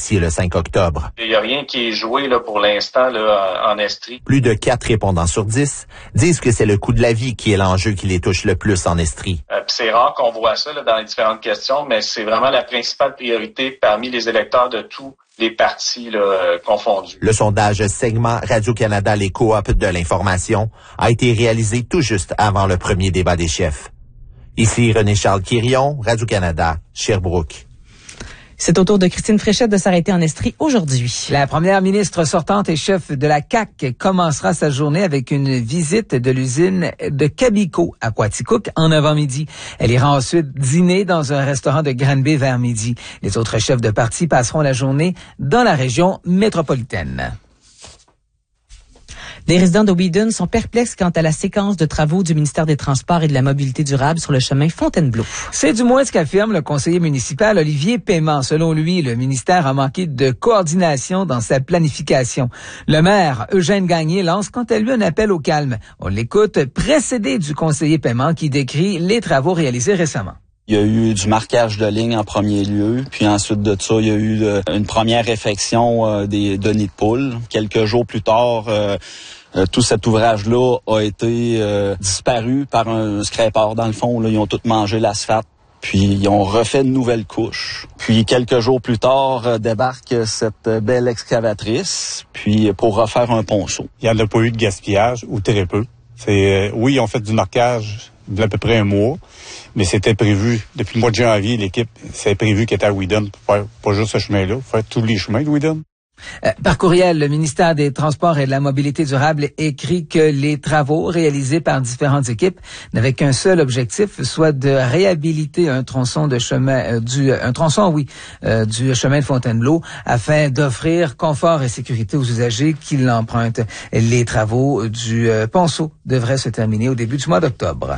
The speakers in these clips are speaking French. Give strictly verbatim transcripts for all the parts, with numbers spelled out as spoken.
d'ici le cinq octobre. Il n'y a rien qui est joué là, pour l'instant là, en Estrie. Plus de quatre répondants sur dix disent que c'est le coût de la vie qui est l'enjeu qui les touche le plus en Estrie. Euh, c'est rare qu'on voit ça là, dans les différentes questions, mais c'est vraiment la principale priorité parmi les électeurs de tous les partis là, euh, confondus. Le sondage segment Radio-Canada les coops de l'information a été réalisé tout juste avant le premier débat des chefs. Ici René-Charles Quirion, Radio-Canada, Sherbrooke. C'est au tour de Christine Fréchette de s'arrêter en Estrie aujourd'hui. La première ministre sortante et chef de la C A Q commencera sa journée avec une visite de l'usine de Cabico à Quaticook en avant-midi. Elle ira ensuite dîner dans un restaurant de Granby vers midi. Les autres chefs de parti passeront la journée dans la région métropolitaine. Les résidents de Weedon sont perplexes quant à la séquence de travaux du ministère des Transports et de la Mobilité durable sur le chemin Fontainebleau. C'est du moins ce qu'affirme le conseiller municipal Olivier Paiement. Selon lui, le ministère a manqué de coordination dans sa planification. Le maire, Eugène Gagné, lance quant à lui un appel au calme. On l'écoute, précédé du conseiller Paiement qui décrit les travaux réalisés récemment. Il y a eu du marquage de ligne en premier lieu, puis ensuite de ça, il y a eu euh, une première réfection euh, des de nids de poules. Quelques jours plus tard, euh, euh, tout cet ouvrage-là a été euh, disparu par un scraper. Dans le fond, là, ils ont tout mangé l'asphalte, puis ils ont refait une nouvelle couche. Puis quelques jours plus tard, euh, débarque cette belle excavatrice, puis pour refaire un ponceau. Il n'y en a pas eu de gaspillage, ou très peu. C'est euh, oui, ils ont fait du marquage d'à peu près un mois, mais c'était prévu, depuis le mois de janvier, l'équipe, c'est prévu qu'elle était à Weedon pour faire pas juste ce chemin-là, pour faire tous les chemins de Weedon. Euh, par courriel, le ministère des Transports et de la Mobilité durable écrit que les travaux réalisés par différentes équipes n'avaient qu'un seul objectif, soit de réhabiliter un tronçon de chemin, euh, du, un tronçon, oui, euh, du chemin de Fontainebleau, afin d'offrir confort et sécurité aux usagers qui l'empruntent. Les travaux du euh, ponceau devraient se terminer au début du mois d'octobre.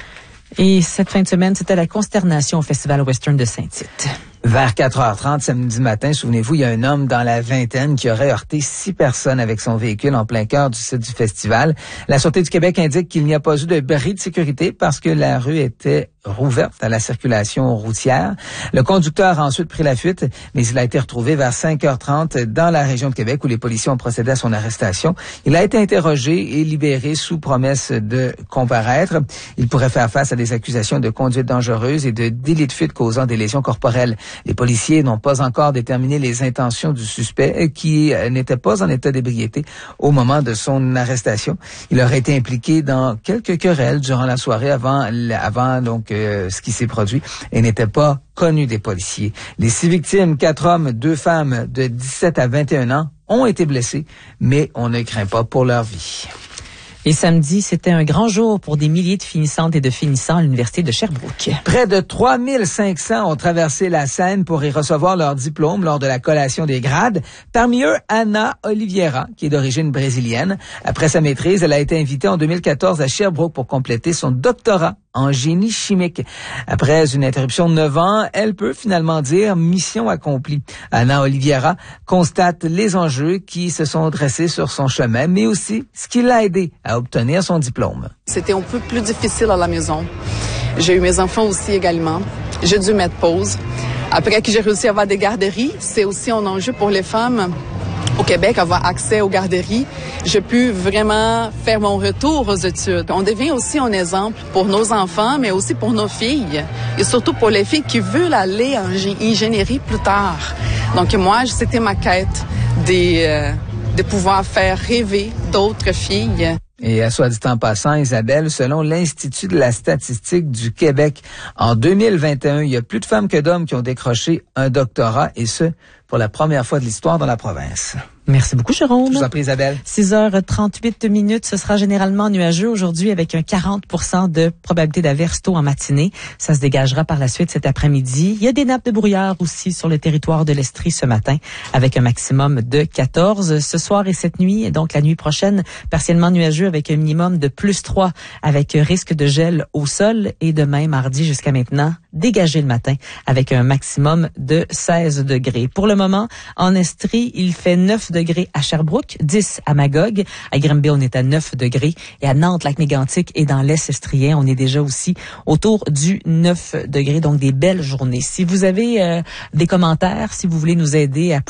Et cette fin de semaine, c'était la consternation au Festival Western de Saint-Tite. Vers quatre heures trente samedi matin, souvenez-vous, il y a un homme dans la vingtaine qui aurait heurté six personnes avec son véhicule en plein cœur du site du festival. La Sûreté du Québec indique qu'il n'y a pas eu de bris de sécurité parce que la rue était rouverte à la circulation routière. Le conducteur a ensuite pris la fuite, mais il a été retrouvé vers cinq heures trente dans la région de Québec où les policiers ont procédé à son arrestation. Il a été interrogé et libéré sous promesse de comparaître. Il pourrait faire face à des accusations de conduite dangereuse et de délit de fuite causant des lésions corporelles. Les policiers n'ont pas encore déterminé les intentions du suspect qui n'était pas en état d'ébriété au moment de son arrestation. Il aurait été impliqué dans quelques querelles durant la soirée avant, avant donc euh, ce qui s'est produit et n'était pas connu des policiers. Les six victimes, quatre hommes, deux femmes de dix-sept à vingt et un ans, ont été blessés, mais on ne craint pas pour leur vie. Et samedi, c'était un grand jour pour des milliers de finissantes et de finissants à l'Université de Sherbrooke. Près de trois mille cinq cents ont traversé la Seine pour y recevoir leur diplôme lors de la collation des grades. Parmi eux, Ana Oliveira, qui est d'origine brésilienne. Après sa maîtrise, elle a été invitée en deux mille quatorze à Sherbrooke pour compléter son doctorat en génie chimique. Après une interruption de neuf ans, elle peut finalement dire mission accomplie. Ana Oliveira constate les enjeux qui se sont dressés sur son chemin, mais aussi ce qui l'a aidé à obtenir son diplôme. C'était un peu plus difficile à la maison. J'ai eu mes enfants aussi également. J'ai dû mettre pause. Après que j'ai réussi à avoir des garderies, c'est aussi un enjeu pour les femmes au Québec, avoir accès aux garderies. J'ai pu vraiment faire mon retour aux études. On devient aussi un exemple pour nos enfants, mais aussi pour nos filles. Et surtout pour les filles qui veulent aller en ingénierie plus tard. Donc moi, c'était ma quête de, euh, de pouvoir faire rêver d'autres filles. Et à soit dit en passant, Isabelle, selon l'Institut de la statistique du Québec, en deux mille vingt et un, il y a plus de femmes que d'hommes qui ont décroché un doctorat, et ce, pour la première fois de l'histoire dans la province. Merci beaucoup, Jérôme. Je vous en prie, Isabelle. six heures trente-huit minutes. Ce sera généralement nuageux aujourd'hui avec un quarante pour cent de probabilité d'averse tôt en matinée. Ça se dégagera par la suite cet après-midi. Il y a des nappes de brouillard aussi sur le territoire de l'Estrie ce matin avec un maximum de quatorze. Ce soir et cette nuit, et donc la nuit prochaine, partiellement nuageux avec un minimum de plus trois avec risque de gel au sol. Et demain, mardi jusqu'à maintenant, dégagé le matin avec un maximum de seize degrés. Pour le moment, en Estrie, il fait neuf degrés à Sherbrooke, dix à Magog. À Granby, on est à neuf degrés. Et à Nantes, Lac-Mégantic et dans l'Est estrien, on est déjà aussi autour du neuf degrés. Donc, des belles journées. Si vous avez euh, des commentaires, si vous voulez nous aider à